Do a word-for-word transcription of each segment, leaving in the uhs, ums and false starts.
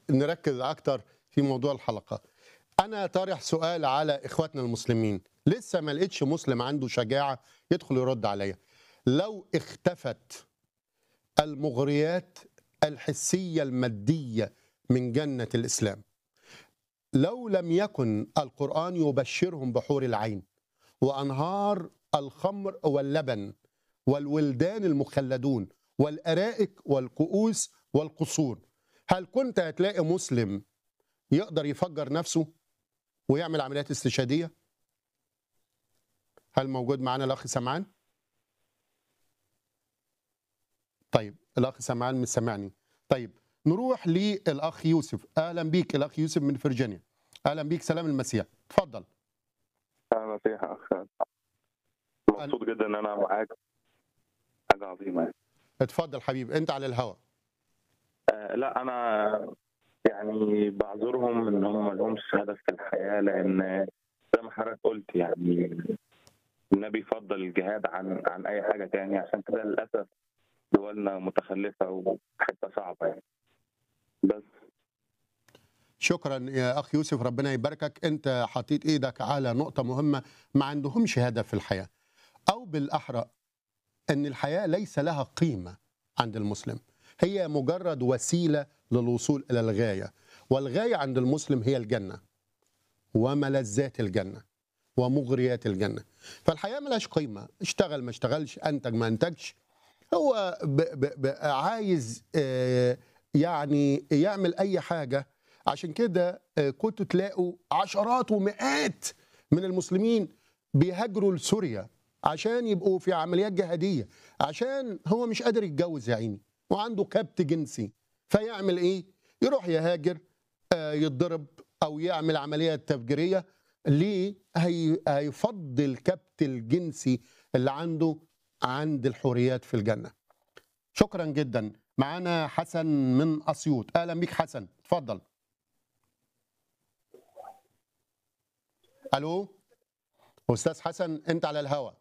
نركز اكتر في موضوع الحلقه. انا طارح سؤال على اخواتنا المسلمين، لسه ما لقيتش مسلم عنده شجاعه يدخل يرد عليا. لو اختفت المغريات الحسيه الماديه من جنه الاسلام، لو لم يكن القرآن يبشرهم بحور العين وأنهار الخمر واللبن والولدان المخلدون والأرائك والكؤوس والقصور، هل كنت هتلاقي مسلم يقدر يفجر نفسه ويعمل عمليات استشهادية؟ هل موجود معنا الأخ سمعان؟ طيب الأخ سمعان مش سامعني. طيب نروح للأخ يوسف. أهلا بيك الأخ يوسف من فرجينيا. أهلا بيك، سلام المسيح، اتفضل. اهلا فيك يا اخ، مبسوط جدا ان انا معاك، حاجه عظيمه يعني. اتفضل حبيبي، انت على الهوا. آه لا انا يعني بعذرهم ان هم ما لهمش هدف في الحياه، لان زي ما حضرتك قلت يعني النبي فضل الجهاد عن عن اي حاجه تانية، عشان كده للاسف دولنا متخلفه وحته صعبه يعني. بس شكرا يا اخ يوسف، ربنا يباركك. انت حطيت ايدك على نقطه مهمه، ما عندهمش هدف في الحياه، او بالاحرى ان الحياه ليس لها قيمه عند المسلم، هي مجرد وسيله للوصول الى الغايه، والغايه عند المسلم هي الجنه وملذات الجنه ومغريات الجنه. فالحياه ملهاش قيمه، اشتغل ما اشتغلش، انتج ما انتجش، هو ب ب ب عايز آه يعني يعمل اي حاجه. عشان كده آه كنتوا تلاقوا عشرات ومئات من المسلمين بيهاجروا لسوريا عشان يبقوا في عمليات جهاديه، عشان هو مش قادر يتجوز يا عيني وعنده كبت جنسي، فيعمل ايه؟ يروح يهاجر، آه يتضرب او يعمل عمليه تفجيريه. ليه؟ هي هيفضل الكبت الجنسي اللي عنده عند الحوريات في الجنة. شكرا جدا. معانا حسن من أسيوط. أهلا بيك حسن، اتفضل. ألو أستاذ حسن، أنت على الهوا.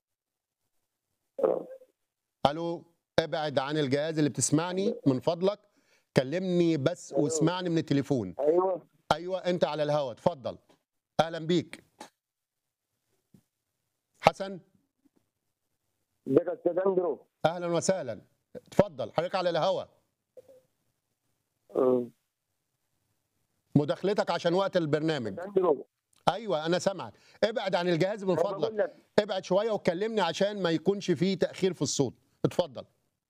ألو، ابعد عن الجهاز اللي بتسمعني من فضلك، كلمني بس واسمعني من التليفون. ايوه أيوة أنت على الهوا، اتفضل. أهلا بيك حسن. ازيك يا استاذ اندرو؟ أهلا وسهلا، اتفضل حضرتك على الهوا. أه. مداخلتك عشان وقت البرنامج. اندرو، ايوه انا سامعك. ابعد عن الجهاز من أنا بقول فضلك، لك ابعد شويه وكلمني عشان ما يكونش فيه تاخير في الصوت. اتفضل.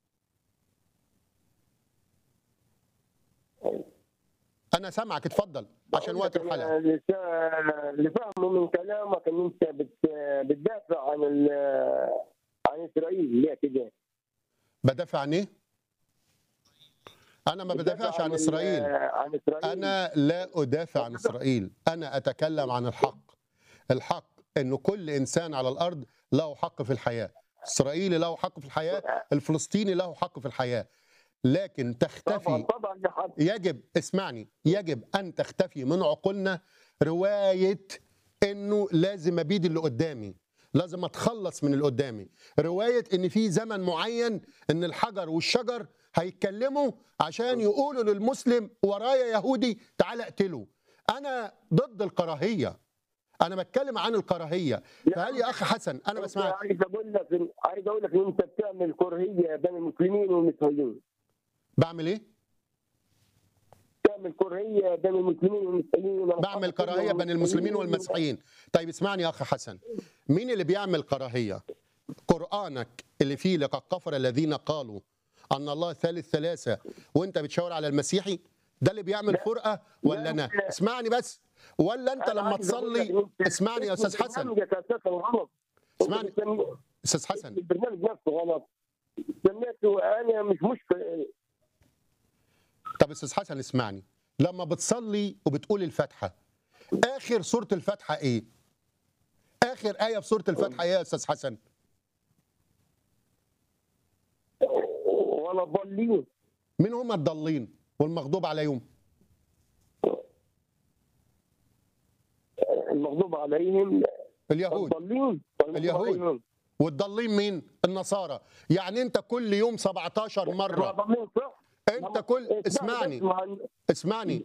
انا سامعك، اتفضل عشان بقول وقت لك الحلقه. أنا اللي فا- اللي فاهمه من كلامك ان انت بت- بتدافع عن ال- عن اسرائيل. ليه كده؟ بدافع عن ايه؟ انا ما بدافعش عن ال- اسرائيل. عن اسرائيل. انا لا ادافع عن اسرائيل، انا اتكلم عن الحق. الحق انه كل انسان على الارض له حق في الحياه، الاسرائيلي له حق في الحياه، الفلسطيني له حق في الحياه، لكن طبعا تختفي طبعا يا حضرتك. يجب اسمعني يجب ان تختفي من عقولنا روايه انه لازم ابيد اللي قدامي، لازم اتخلص من اللي قدامي، روايه ان في زمن معين ان الحجر والشجر هيتكلموا عشان يقولوا للمسلم ورايا يهودي تعال اقتله. انا ضد الكراهيه، انا بتكلم عن الكراهيه. فهل يا اخ حسن انا بسمعك؟ عايز اقول لك إن- عايز اقول لك ان انت بتعمل كراهيه بين المسلمين والمسيحيين. بعمل ايه؟ بتعمل كراهيه بين المسلمين والمسيحيين. بعمل كراهيه بين المسلمين والمسيحيين. طيب اسمعني يا اخ حسن، مين اللي بيعمل كراهيه؟ قرآنك اللي فيه لقد كفر الذين قالوا ان الله ثالث ثلاثه وانت بتشاور على المسيحي؟ ده اللي بيعمل فرقه ولا انا؟ اسمعني بس. ولا انت لما تصلي؟ اسمعني يا استاذ حسن، برنامجك اساسا غلط. اسمعني استاذ حسن. البرنامج نفسه غلط. سميته انا مش مشكله. طب استاذ حسن اسمعني، لما بتصلي وبتقول الفاتحه، اخر سوره الفاتحه ايه؟ اخر ايه في سوره الفاتحه ايه يا استاذ حسن؟ ولا ضالين. مين هم الضالين والمغضوب عليهم؟ المغضوب عليهم اليهود. الضالين. اليهود. والضالين مين؟ النصارى. يعني انت كل يوم سبعتاشر مره ضالين صح. انت كل اسمعني اسمعني اسمعني